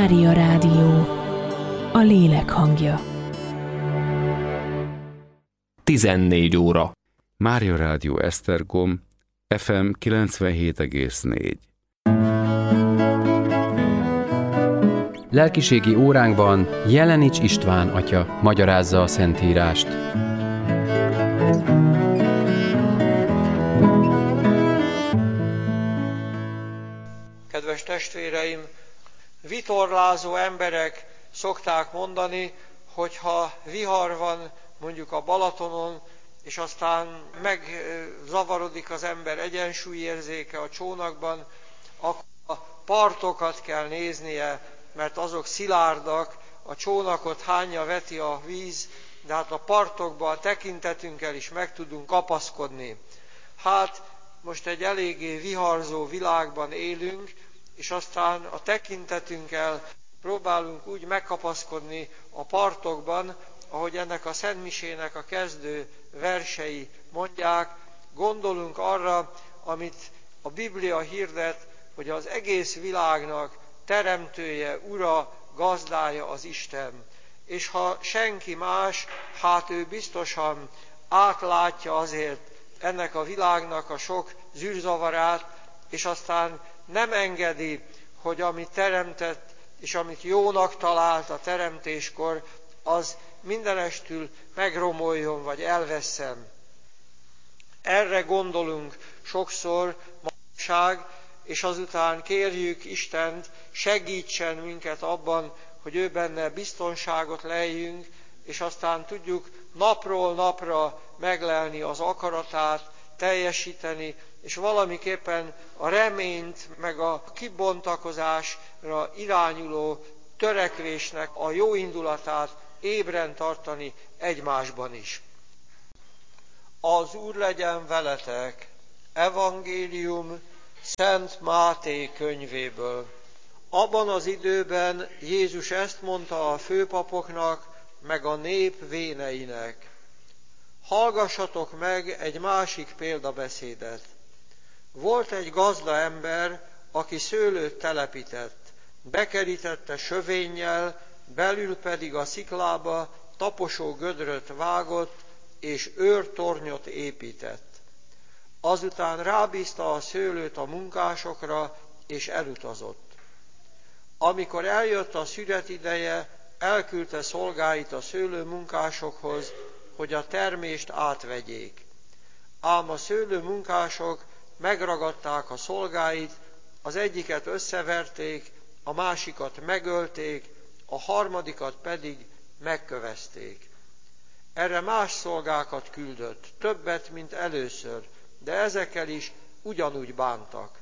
Mária Rádió, a lélek hangja. 14 óra. Mária Rádió Esztergom, FM 97,4. Lelkiségi óránkban Jelenics István atya magyarázza a Szentírást. Kedves testvéreim, vitorlázó emberek szokták mondani, hogy ha vihar van mondjuk a Balatonon, és aztán megzavarodik az ember egyensúlyérzéke a csónakban, akkor a partokat kell néznie, mert azok szilárdak, a csónakot hányja veti a víz, de hát a partokban a tekintetünkkel is meg tudunk kapaszkodni. Hát most egy eléggé viharzó világban élünk, és aztán a tekintetünkkel próbálunk úgy megkapaszkodni a partokban, ahogy ennek a szentmisének a kezdő versei mondják, gondolunk arra, amit a Biblia hirdet, hogy az egész világnak teremtője, ura, gazdája az Isten. És ha senki más, hát ő biztosan átlátja azért ennek a világnak a sok zűrzavarát, és aztán nem engedi, hogy amit teremtett, és amit jónak talált a teremtéskor, az mindenestül megromoljon, vagy elvesszen. Erre gondolunk sokszor manapság, és azután kérjük Istent, segítsen minket abban, hogy ő benne biztonságot leljünk, és aztán tudjuk napról napra meglelni az akaratát, teljesíteni, és valamiképpen a reményt, meg a kibontakozásra irányuló törekvésnek a jó indulatát ébren tartani egymásban is. Az Úr legyen veletek! Evangélium Szent Máté könyvéből. Abban az időben Jézus ezt mondta a főpapoknak, meg a nép véneinek. Hallgassatok meg egy másik példabeszédet. Volt egy gazda ember, aki szőlőt telepített, bekerítette sövénnyel, belül pedig a sziklába taposó gödröt vágott, és őrtornyot épített. Azután rábízta a szőlőt a munkásokra, és elutazott. Amikor eljött a szüret ideje, elküldte szolgáit a szőlőmunkásokhoz, hogy a termést átvegyék. Ám a szőlőmunkások megragadták a szolgáit, az egyiket összeverték, a másikat megölték, a harmadikat pedig megkövezték. Erre más szolgákat küldött, többet, mint először, de ezekkel is ugyanúgy bántak.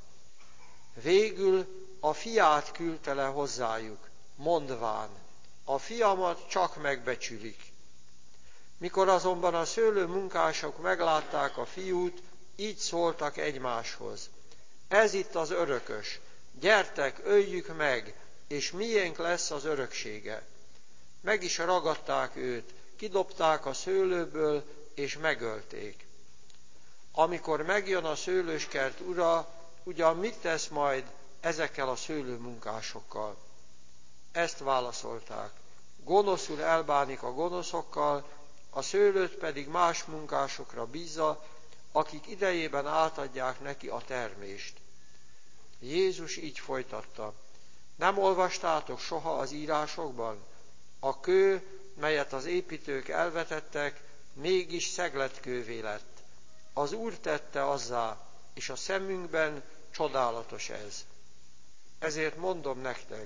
Végül a fiát küldte le hozzájuk, mondván, a fiamat csak megbecsülik. Mikor azonban a szőlőmunkások meglátták a fiút, így szóltak egymáshoz. Ez itt az örökös, gyertek, öljük meg, és miénk lesz az öröksége. Meg is ragadták őt, kidobták a szőlőből, és megölték. Amikor megjön a szőlőskert ura, ugyan mit tesz majd ezekkel a szőlőmunkásokkal? Ezt válaszolták. Gonoszul elbánik a gonoszokkal, a szőlőt pedig más munkásokra bízza, akik idejében átadják neki a termést. Jézus így folytatta. Nem olvastátok soha az írásokban? A kő, melyet az építők elvetettek, mégis szegletkővé lett. Az Úr tette azzá, és a szemünkben csodálatos ez. Ezért mondom nektek,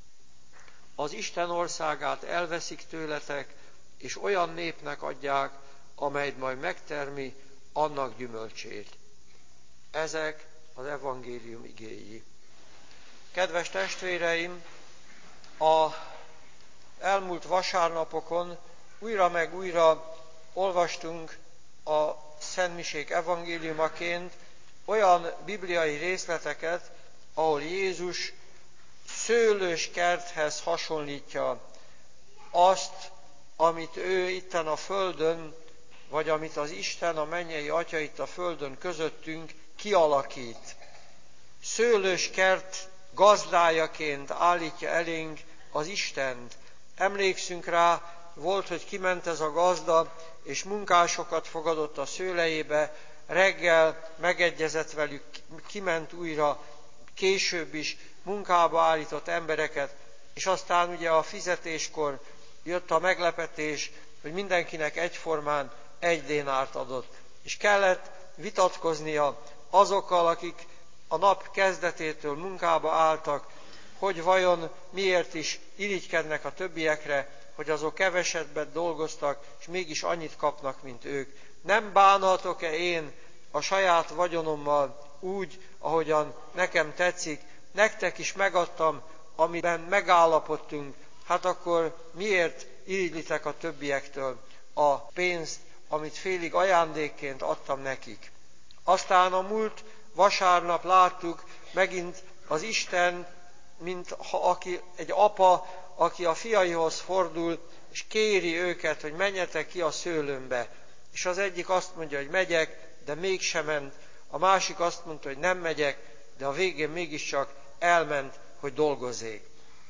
az Isten országát elveszik tőletek, és olyan népnek adják, amely majd megtermi annak gyümölcsét. Ezek az evangélium igéi. Kedves testvéreim, a elmúlt vasárnapokon újra meg újra olvastunk a szentmisék evangéliumaként olyan bibliai részleteket, ahol Jézus szőlős kerthez hasonlítja azt, amit ő itten a földön, vagy amit az Isten, a mennyei Atya itt a földön közöttünk kialakít. Szőlős kert gazdájaként állítja elénk az Istent. Emlékszünk rá, volt, hogy kiment ez a gazda, és munkásokat fogadott a szőlejébe, reggel megegyezett velük, kiment újra, később is munkába állított embereket, és aztán ugye a fizetéskor jött a meglepetés, hogy mindenkinek egyformán 1 dénárt adott. És kellett vitatkoznia azokkal, akik a nap kezdetétől munkába álltak, hogy vajon miért is irigykednek a többiekre, hogy azok kevesebbet dolgoztak, és mégis annyit kapnak, mint ők. Nem bánhatok-e én a saját vagyonommal úgy, ahogyan nekem tetszik? Nektek is megadtam, amiben megállapodtunk, hát akkor miért irigylitek a többiektől a pénzt, amit félig ajándékként adtam nekik? Aztán a múlt vasárnap láttuk megint az Isten, mint egy apa, aki a fiaihoz fordul, és kéri őket, hogy menjetek ki a szőlőmbe. És az egyik azt mondja, hogy megyek, de mégsem ment. A másik azt mondta, hogy nem megyek, de a végén mégiscsak elment, hogy dolgozzék.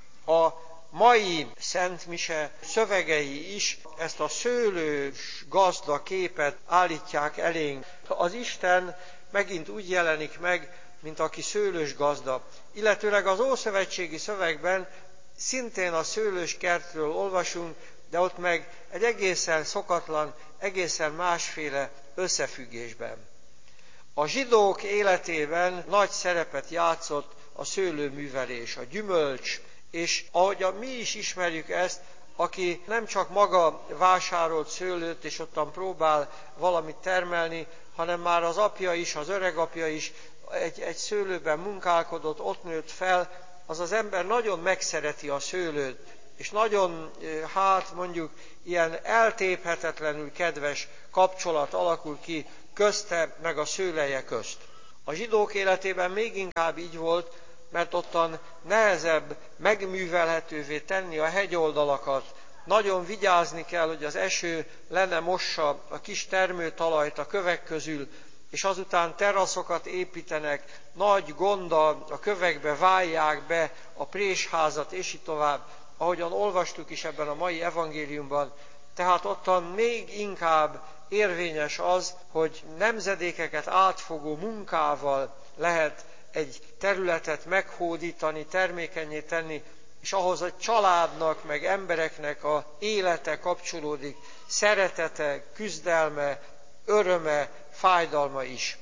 A mai Szent Mise szövegei is ezt a szőlős gazda képet állítják elénk. Az Isten megint úgy jelenik meg, mint aki szőlős gazda. Illetőleg az ószövetségi szövegben szintén a szőlős kertről olvasunk, de ott meg egy egészen szokatlan, egészen másféle összefüggésben. A zsidók életében nagy szerepet játszott a szőlőművelés, a gyümölcs, és ahogy mi is ismerjük ezt, aki nem csak maga vásárolt szőlőt, és ottan próbál valamit termelni, hanem már az apja is, az öregapja is egy szőlőben munkálkodott, ott nőtt fel, az az ember nagyon megszereti a szőlőt, és nagyon, mondjuk, ilyen eltéphetetlenül kedves kapcsolat alakul ki közte meg a szőleje közt. A zsidók életében még inkább így volt, mert ottan nehezebb megművelhetővé tenni a hegyoldalakat. Nagyon vigyázni kell, hogy az eső le ne mossa a kis termőtalajt a kövek közül, és azután teraszokat építenek, nagy gonddal a kövekbe vágják be a présházat, és így tovább, ahogyan olvastuk is ebben a mai evangéliumban. Tehát ottan még inkább érvényes az, hogy nemzedékeket átfogó munkával lehet egy területet meghódítani, termékenyé tenni, és ahhoz a családnak, meg embereknek a élete kapcsolódik, szeretete, küzdelme, öröme, fájdalma is.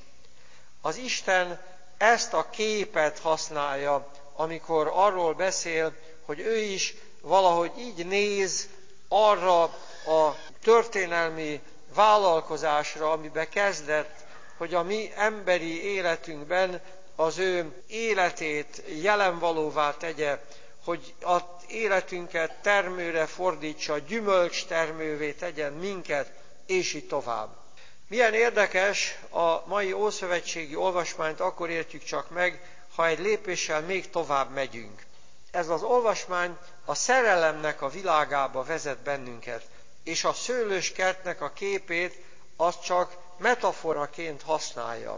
Az Isten ezt a képet használja, amikor arról beszél, hogy ő is valahogy így néz arra a történelmi vállalkozásra, amiben kezdett, hogy a mi emberi életünkben az ő életét jelenvalóvá tegye, hogy az életünket termőre fordítsa, gyümölcs termővé tegyen minket, és így tovább. Milyen érdekes, a mai ószövetségi olvasmányt akkor értjük csak meg, ha egy lépéssel még tovább megyünk. Ez az olvasmány a szerelemnek a világába vezet bennünket, és a szőlős kertnek a képét azt csak metaforaként használja.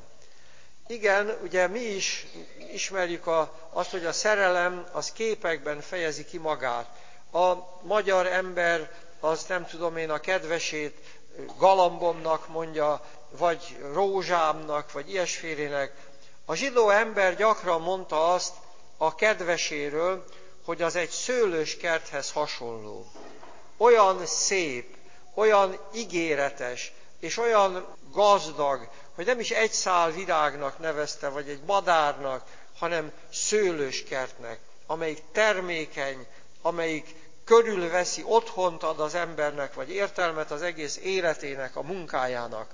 Igen, ugye mi is ismerjük azt, hogy a szerelem az képekben fejezi ki magát. A magyar ember az nem tudom én a kedvesét galambomnak mondja, vagy rózsámnak, vagy ilyesfélének. A zsidó ember gyakran mondta azt a kedveséről, hogy az egy szőlős kerthez hasonló. Olyan szép, olyan ígéretes, és olyan gazdag, hogy nem is egy szál virágnak nevezte, vagy egy madárnak, hanem szőlős kertnek, amelyik termékeny, amelyik körülveszi, otthont ad az embernek, vagy értelmet az egész életének, a munkájának.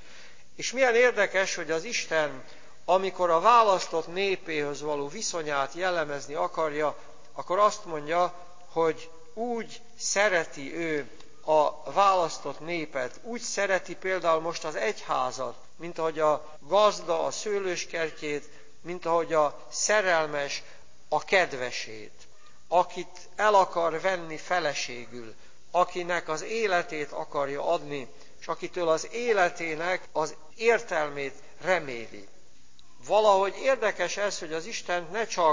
És milyen érdekes, hogy az Isten, amikor a választott népéhöz való viszonyát jellemezni akarja, akkor azt mondja, hogy úgy szereti ő a választott népet, úgy szereti például most az egyházat, mint ahogy a gazda a szőlőskertjét, mint ahogy a szerelmes a kedvesét, akit el akar venni feleségül, akinek az életét akarja adni, és akitől az életének az értelmét reméli. Valahogy érdekes ez, hogy az Isten ne csak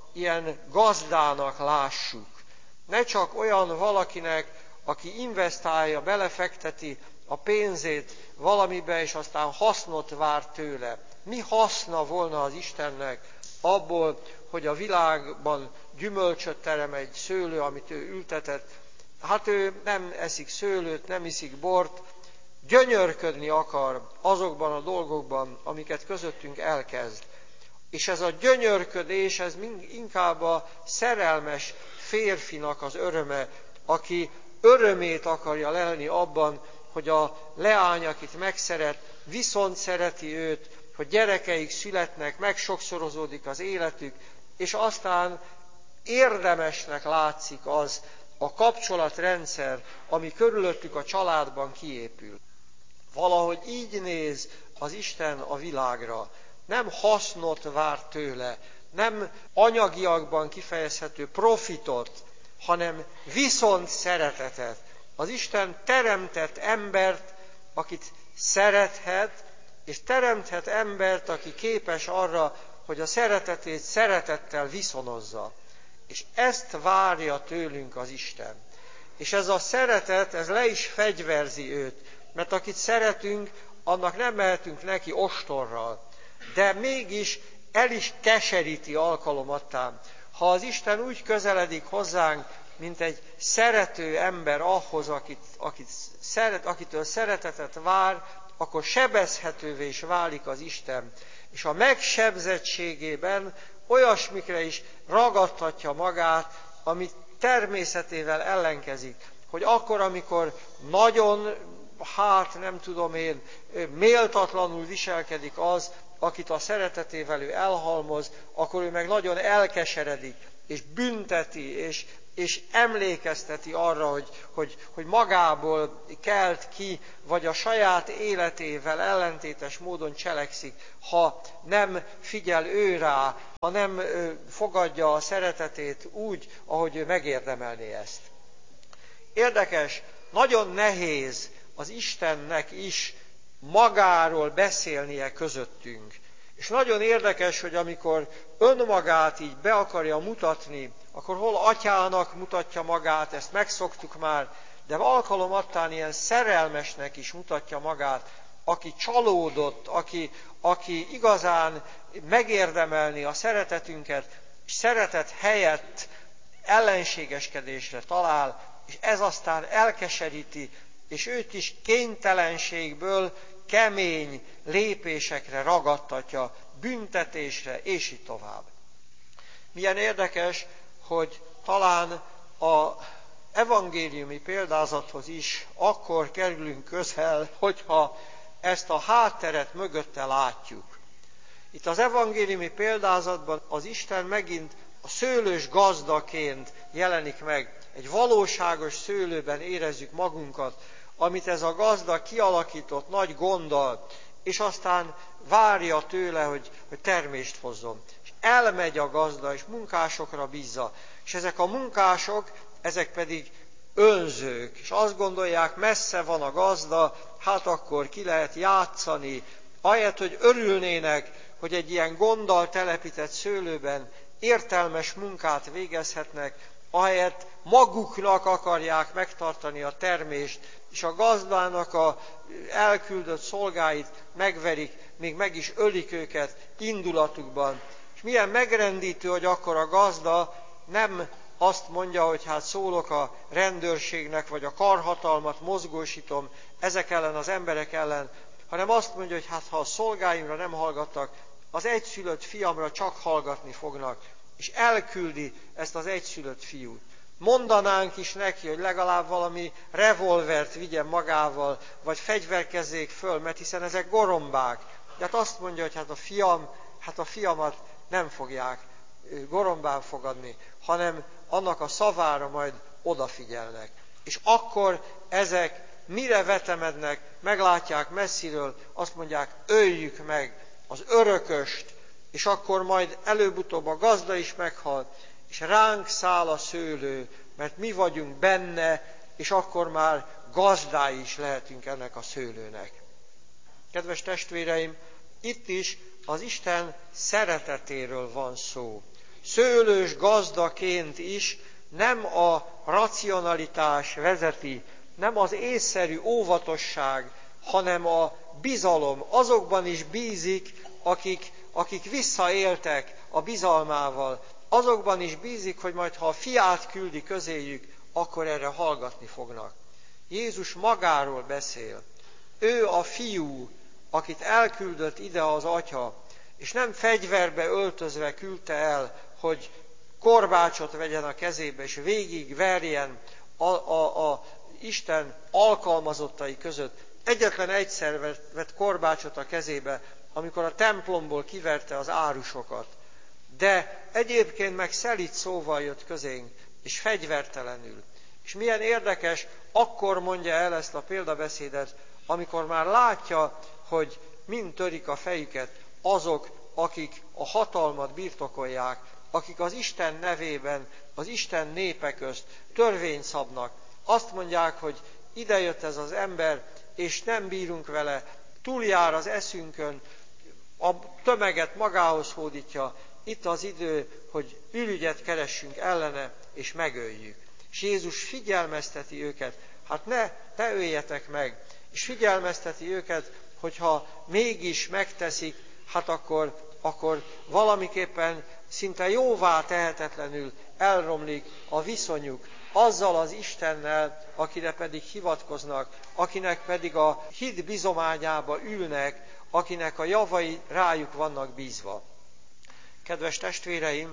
ilyen gazdának lássuk. Ne csak olyan valakinek, aki investálja, belefekteti a pénzét valamibe, és aztán hasznot vár tőle. Mi haszna volna az Istennek abból, hogy a világban gyümölcsöt terem egy szőlő, amit ő ültetett? Hát ő nem eszik szőlőt, nem iszik bort, gyönyörködni akar azokban a dolgokban, amiket közöttünk elkezd. És ez a gyönyörködés, ez inkább a szerelmes férfinak az öröme, aki örömét akarja lelni abban, hogy a leány, akit megszeret, viszont szereti őt, hogy gyerekeik születnek, megsokszorozódik az életük, és aztán érdemesnek látszik az a kapcsolatrendszer, ami körülöttük a családban kiépül. Valahogy így néz az Isten a világra. Nem hasznot vár tőle, nem anyagiakban kifejezhető profitot, hanem viszont szeretetet. Az Isten teremtett embert, akit szerethet, és teremthet embert, aki képes arra, hogy a szeretetét szeretettel viszonozza. És ezt várja tőlünk az Isten. És ez a szeretet, ez le is fegyverzi őt, mert akit szeretünk, annak nem mehetünk neki ostorral, de mégis el is keseríti alkalomattán. Ha az Isten úgy közeledik hozzánk, mint egy szerető ember ahhoz, akitől szeretetet vár, akkor sebezhetővé is válik az Isten. És a megsebzettségében olyasmikre is ragadtatja magát, amit természetével ellenkezik. Hogy akkor, amikor nagyon, méltatlanul viselkedik az, akit a szeretetével ő elhalmoz, akkor ő meg nagyon elkeseredik, és bünteti, és emlékezteti arra, hogy magából kelt ki, vagy a saját életével ellentétes módon cselekszik, ha nem figyel ő rá, ha nem fogadja a szeretetét úgy, ahogy ő megérdemelné ezt. Érdekes, nagyon nehéz az Istennek is magáról beszélnie közöttünk. És nagyon érdekes, hogy amikor önmagát így be akarja mutatni, akkor hol atyának mutatja magát, ezt megszoktuk már, de alkalomattán ilyen szerelmesnek is mutatja magát, aki csalódott, aki igazán megérdemelni a szeretetünket, és szeretet helyett ellenségeskedésre talál, és ez aztán elkeseríti, és őt is kénytelenségből kemény lépésekre ragadtatja, büntetésre, és így tovább. Milyen érdekes, hogy talán az evangéliumi példázathoz is akkor kerülünk közel, hogyha ezt a hátteret mögötte látjuk. Itt az evangéliumi példázatban az Isten megint a szőlős gazdaként jelenik meg. Egy valóságos szőlőben érezzük magunkat, amit ez a gazda kialakított nagy gonddal, és aztán várja tőle, hogy termést hozzon. És elmegy a gazda, és munkásokra bízza. És ezek a munkások, ezek pedig önzők, és azt gondolják, messze van a gazda, hát akkor ki lehet játszani. Ahelyett, hogy örülnének, hogy egy ilyen gonddal telepített szőlőben értelmes munkát végezhetnek, ahelyett maguknak akarják megtartani a termést, és a gazdának a elküldött szolgáit megverik, még meg is ölik őket indulatukban. És milyen megrendítő, hogy akkor a gazda nem azt mondja, hogy hát szólok a rendőrségnek, vagy a karhatalmat mozgósítom ezek ellen az emberek ellen, hanem azt mondja, hogy hát ha a szolgáimra nem hallgattak, az egyszülött fiamra csak hallgatni fognak, és elküldi ezt az egyszülött fiút. Mondanánk is neki, hogy legalább valami revolvert vigyen magával, vagy fegyverkezzék föl, mert hiszen ezek gorombák. De hát azt mondja, hogy a fiamat nem fogják gorombán fogadni, hanem annak a szavára majd odafigyelnek. És akkor ezek mire vetemednek, meglátják messziről, azt mondják, öljük meg az örököst, és akkor majd előbb-utóbb a gazda is meghal, és ránk száll a szőlő, mert mi vagyunk benne, és akkor már gazdái is lehetünk ennek a szőlőnek. Kedves testvéreim, itt is az Isten szeretetéről van szó. szőlős gazdaként is nem a racionalitás vezeti, nem az észszerű óvatosság, hanem a bizalom. Azokban is bízik, akik visszaéltek a bizalmával. Azokban is bízik, hogy majd ha a fiát küldi közéjük, akkor erre hallgatni fognak. Jézus magáról beszél. Ő a fiú, akit elküldött ide az atya, és nem fegyverbe öltözve küldte el, hogy korbácsot vegyen a kezébe, és végig verjen a Isten alkalmazottai között. Egyetlen egyszer vett korbácsot a kezébe, amikor a templomból kiverte az árusokat. De egyébként meg szelíd szóval jött közénk, és fegyvertelenül. És milyen érdekes, akkor mondja el ezt a példabeszédet, amikor már látja, hogy mind törik a fejüket azok, akik a hatalmat birtokolják, akik az Isten nevében, az Isten népe közt törvényt szabnak. Azt mondják, hogy idejött ez az ember, és nem bírunk vele, túljár az eszünkön, a tömeget magához hódítja, itt az idő, hogy ürügyet keressünk ellene, és megöljük. És Jézus figyelmezteti őket, hát ne öljetek meg, és figyelmezteti őket, hogyha mégis megteszik, hát akkor valamiképpen szinte jóvá tehetetlenül elromlik a viszonyuk azzal az Istennel, akire pedig hivatkoznak, akinek pedig a hit bizományába ülnek, akinek a javai rájuk vannak bízva. Kedves testvéreim,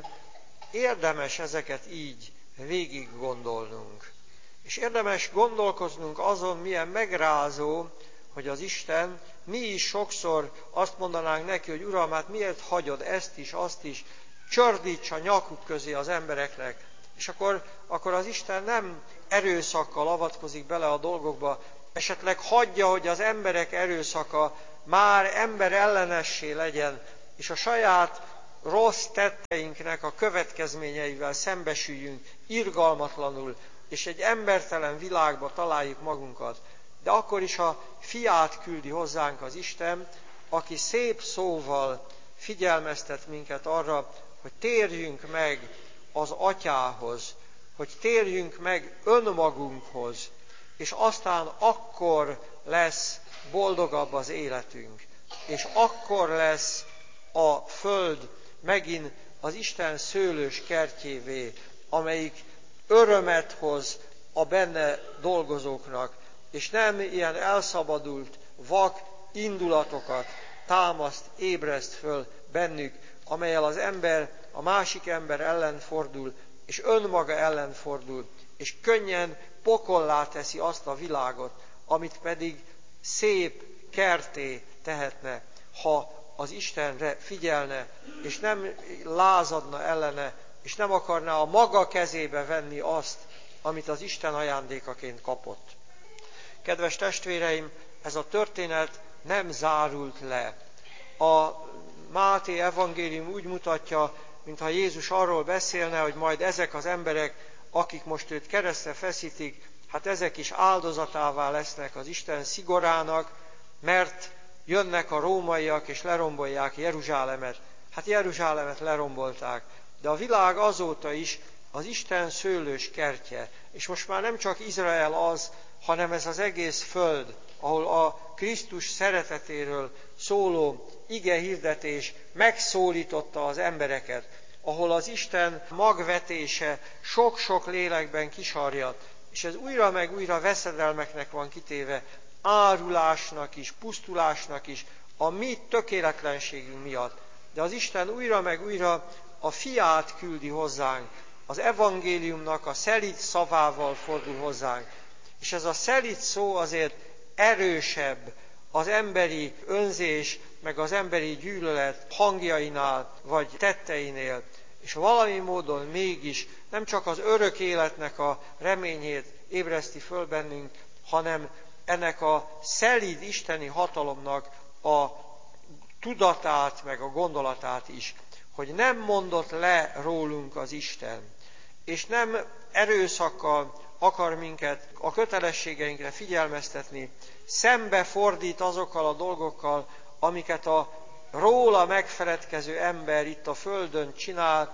érdemes ezeket így végig gondolnunk. És érdemes gondolkoznunk azon, milyen megrázó, hogy az Isten, mi is sokszor azt mondanánk neki, hogy Uram, hát miért hagyod ezt is, azt is, csördíts a nyakuk közé az embereknek. És akkor az Isten nem erőszakkal avatkozik bele a dolgokba, esetleg hagyja, hogy az emberek erőszaka már ember ellenessé legyen, és a saját rossz tetteinknek a következményeivel szembesüljünk irgalmatlanul, és egy embertelen világba találjuk magunkat. De akkor is a fiát küldi hozzánk az Isten, aki szép szóval figyelmeztet minket arra, hogy térjünk meg az atyához, hogy térjünk meg önmagunkhoz, és aztán akkor lesz boldogabb az életünk, és akkor lesz a föld megint az Isten szőlős kertjévé, amelyik örömet hoz a benne dolgozóknak, és nem ilyen elszabadult, vak indulatokat támaszt, ébreszt föl bennük, amellyel az ember a másik ember ellen fordul, és önmaga ellen fordul, és könnyen pokollá teszi azt a világot, amit pedig szép kertté tehetne, ha az Istenre figyelne, és nem lázadna ellene, és nem akarná a maga kezébe venni azt, amit az Isten ajándékaként kapott. Kedves testvéreim, ez a történet nem zárult le. A Máté evangélium úgy mutatja, mintha Jézus arról beszélne, hogy majd ezek az emberek, akik most őt keresztre feszítik, hát ezek is áldozatává lesznek az Isten szigorának, mert jönnek a rómaiak és lerombolják Jeruzsálemet. Hát Jeruzsálemet lerombolták, de a világ azóta is az Isten szőlős kertje. És most már nem csak Izrael az, hanem ez az egész föld, ahol a Krisztus szeretetéről szóló igehirdetés megszólította az embereket, ahol az Isten magvetése sok-sok lélekben kisarjad, és ez újra meg újra veszedelmeknek van kitéve, árulásnak is, pusztulásnak is, a mi tökéletlenségünk miatt. De az Isten újra meg újra a fiát küldi hozzánk, az evangéliumnak a szelíd szavával fordul hozzánk. És ez a szelíd szó azért erősebb az emberi önzés, meg az emberi gyűlölet hangjainál, vagy tetteinél. És valami módon mégis nem csak az örök életnek a reményét ébreszti föl bennünk, hanem ennek a szelíd isteni hatalomnak a tudatát, meg a gondolatát is, hogy nem mondott le rólunk az Isten, és nem erőszakkal akar minket a kötelességeinkre figyelmeztetni, szembefordít azokkal a dolgokkal, amiket a róla megfeledkező ember itt a földön csinál,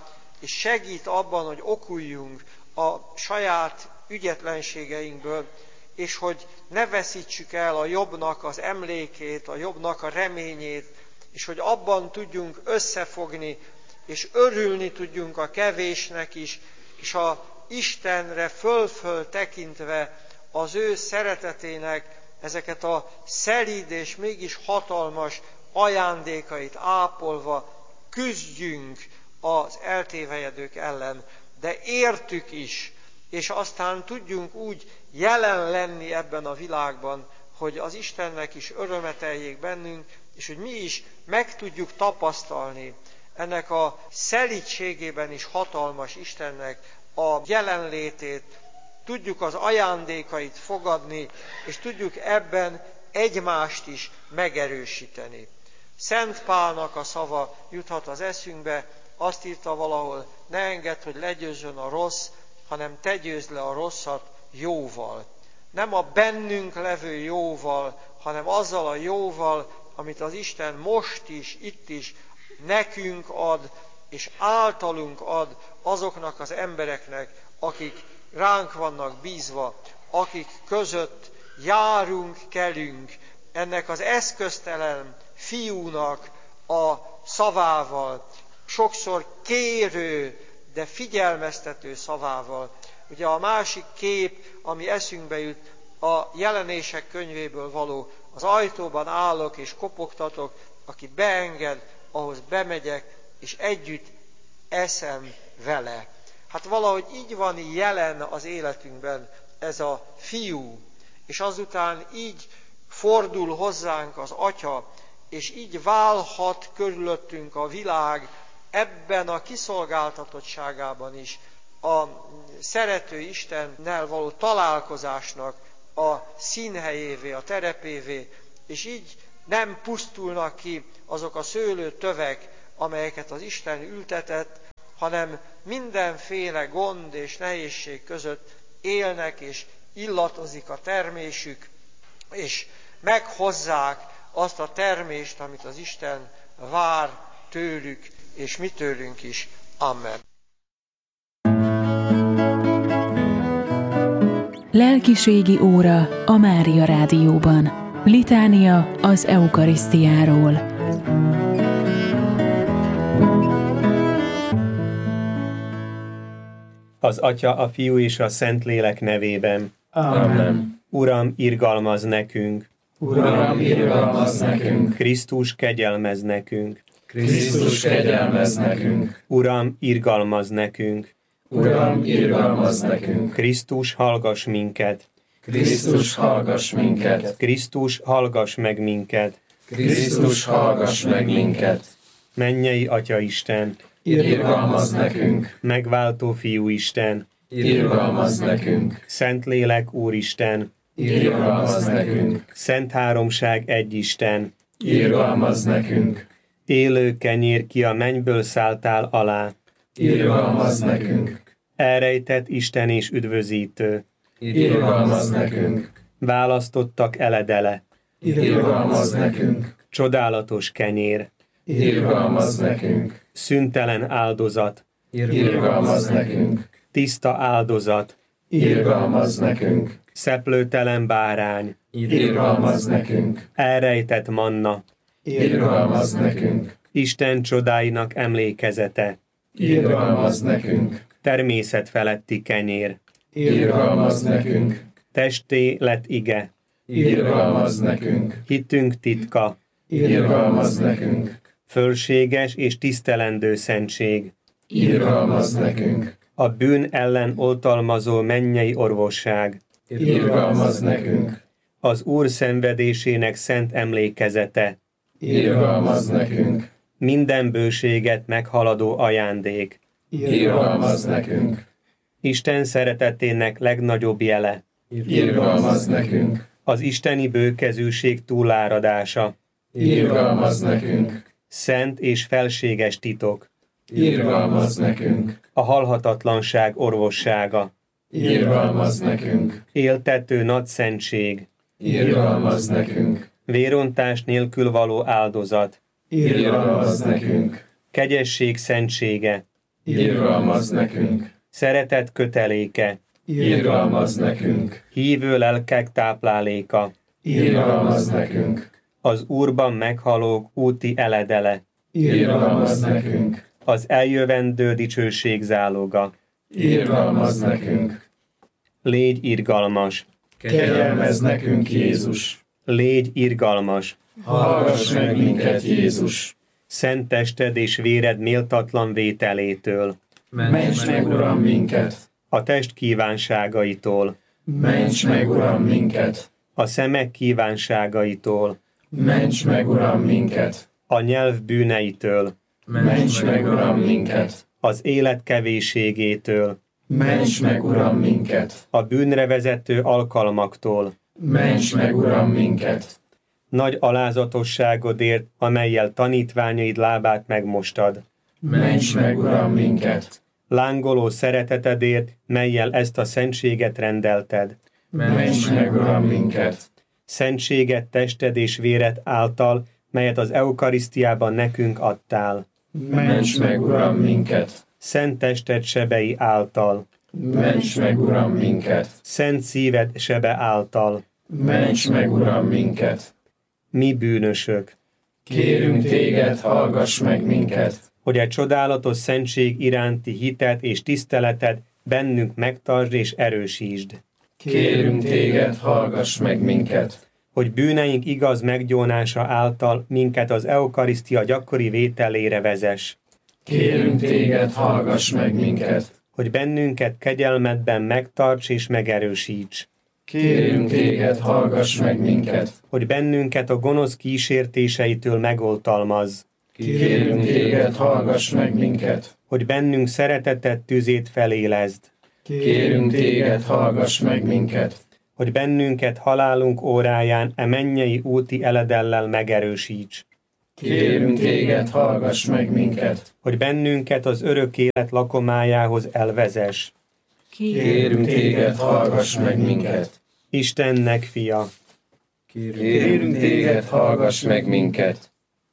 és segít abban, hogy okuljunk a saját ügyetlenségeinkből, és hogy ne veszítsük el a jobbnak az emlékét, a jobbnak a reményét, és hogy abban tudjunk összefogni, és örülni tudjunk a kevésnek is, és a Istenre föl-föl tekintve az ő szeretetének ezeket a szelíd és mégis hatalmas ajándékait ápolva küzdjünk az eltévejedők ellen, de értük is, és aztán tudjunk úgy jelen lenni ebben a világban, hogy az Istennek is örömeteljék bennünk, és hogy mi is meg tudjuk tapasztalni ennek a szelídségében is hatalmas Istennek a jelenlétét, tudjuk az ajándékait fogadni, és tudjuk ebben egymást is megerősíteni. Szent Pálnak a szava juthat az eszünkbe, azt írta valahol, ne engedd, hogy legyőzzön a rossz, hanem te győzd le a rosszat jóval. Nem a bennünk levő jóval, hanem azzal a jóval, amit az Isten most is, itt is nekünk ad, és általunk ad azoknak az embereknek, akik ránk vannak bízva, akik között járunk, kelünk, ennek az eszköztelen fiúnak a szavával, sokszor kérő, de figyelmeztető szavával. Ugye a másik kép, ami eszünkbe jut, a Jelenések könyvéből való, az ajtóban állok és kopogtatok, aki beenged, ahhoz bemegyek, és együtt eszem vele. Hát valahogy így van jelen az életünkben ez a fiú, és azután így fordul hozzánk az Atya, és így válhat körülöttünk a világ ebben a kiszolgáltatottságában is, a szerető Istennel való találkozásnak a színhelyévé, a terepévé, és így nem pusztulnak ki azok a szőlőtövek, amelyeket az Isten ültetett, hanem mindenféle gond és nehézség között élnek, és illatozik a termésük, és meghozzák azt a termést, amit az Isten vár tőlük, és mi tőlünk is. Amen. Lelkiségi óra a Mária Rádióban. Litánia az eukarisztiáról. Az Atya, a Fiú és a Szentlélek nevében. Amen. Uram, irgalmazz nekünk. Uram, irgalmazz nekünk. Krisztus, kegyelmezz nekünk. Krisztus, kegyelmezz nekünk. Uram, irgalmazz nekünk. Uram, irgalmazz nekünk. Krisztus, hallgass minket. Krisztus, hallgass minket. Krisztus, hallgass meg minket. Krisztus, hallgass meg minket. Mennyei Atya Isten, Irgalmazz nekünk. megváltó Fiú Isten, Irgalmazz nekünk. Szentlélek Úristen, Irgalmazz nekünk. Szent Háromság egy Isten, Irgalmazz nekünk. élő kenyér, ki a mennyből szálltál alá, Irgalmazz nekünk. elrejtett Isten és üdvözítő, Irgalmazz nekünk. választottak eledele, Irgalmazz nekünk. csodálatos kenyér, Irgalmazz nekünk. szüntelen áldozat, Irgalmazz nekünk. tiszta áldozat, Irgalmazz nekünk. szeplőtelen bárány, Irgalmazz nekünk. elrejtett manna, Irgalmazz nekünk. Isten csodáinak emlékezete, Irgalmazz nekünk. természet feletti kenyér, Irgalmazz nekünk. testé lett ige, Irgalmazz nekünk. hitünk titka, Irgalmazz nekünk. fölséges és tisztelendő szentség, Irgalmazz nekünk. a bűn ellen oltalmazó mennyei orvosság, Irgalmazz nekünk. az Úr szenvedésének szent emlékezete, Irgalmazz nekünk. minden bőséget meghaladó ajándék, Irgalmazz nekünk. Isten szeretetének legnagyobb jele, Irgalmazz nekünk. az isteni bőkezűség túláradása, Irgalmazz nekünk. szent és felséges titok, Irgalmazz nekünk. a halhatatlanság orvossága, Irgalmazz nekünk. éltető nagy szentség, Irgalmazz nekünk. vérontás nélkül való áldozat, Irgalmazz nekünk. kegyesség szentsége, Irgalmazz nekünk. Szeretet köteléke, Irgalmazz nekünk. hívő lelkek tápláléka, Irgalmazz nekünk. az Úrban meghalók úti eledele, Irgalmazz nekünk. az eljövendő dicsőség záloga. Irgalmazz nekünk. Légy irgalmas, Kegyelmezz nekünk, Jézus. légy irgalmas, Hallgass meg minket, Jézus. szent tested és véred méltatlan vételétől, Ments meg, Uram, minket. a test kívánságaitól, Ments meg, Uram, minket. a szemek kívánságaitól, Ments meg, Uram, minket. a nyelv bűneitől, Ments meg, Uram, minket. az élet kevésségétől, Ments meg, Uram, minket. a bűnre vezető alkalmaktól, Ments meg, Uram, minket. nagy alázatosságodért, amellyel tanítványaid lábát megmostad, Ments meg, Uram, minket. lángoló szeretetedért, mellyel ezt a szentséget rendelted, Ments meg, Uram, minket. szentséget tested és véred által, melyet az eukarisztiában nekünk adtál, Ments meg, Uram, minket. szent tested sebei által, Ments meg, Uram, minket. szent szíved sebe által, Ments meg, Uram, minket. mi bűnösök, Kérünk téged, hallgass meg minket. hogy egy csodálatos szentség iránti hitet és tiszteletet bennünk megtartsd és erősítsd, Kérünk téged, hallgass meg minket. hogy bűneink igaz meggyónása által minket az eukarisztia gyakori vételére vezess, Kérünk téged, hallgass meg minket. hogy bennünket kegyelmedben megtarts és megerősíts, Kérünk téged, hallgass meg minket. hogy bennünket a gonosz kísértéseitől megoltalmazz, Kérünk téged, hallgass meg minket. hogy bennünk szeretetet tüzét felélezd, Kérünk téged, hallgass meg minket. hogy bennünket halálunk óráján e mennyei úti eledellel megerősíts, Kérünk téged, hallgass meg minket. hogy bennünket az örök élet lakomájához elvezess. Kérünk téged, hallgass meg minket. Istennek fia, Kérünk téged, hallgass meg minket.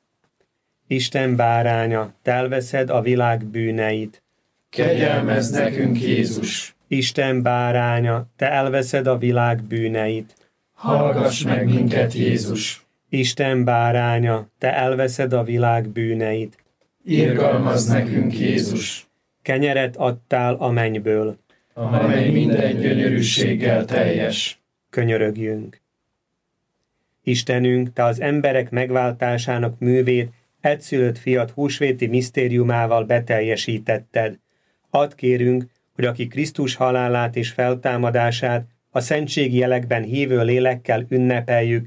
Isten báránya, te elveszed a világ bűneit. Kegyelmezz nekünk, Jézus. Isten báránya, te elveszed a világ bűneit. Hallgass meg minket, Jézus. Isten báránya, te elveszed a világ bűneit. Irgalmazz nekünk, Jézus, Kenyeret adtál a mennyből, amely minden gyönyörűséggel teljes. könyörögjünk. Istenünk, te az emberek megváltásának művét egyszülött fiat húsvéti misztériumával beteljesítetted. Add kérünk, hogy aki Krisztus halálát és feltámadását a szentségi jelekben hívő lélekkel ünnepeljük,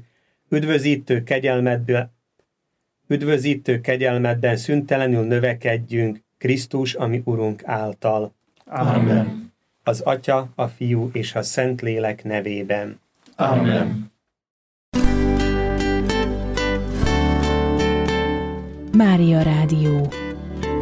üdvözítő kegyelmedben szüntelenül növekedjünk Krisztus, ami Urunk által. Amen. Az Atya, a Fiú és a Szentlélek nevében. Amen. Mária Rádió.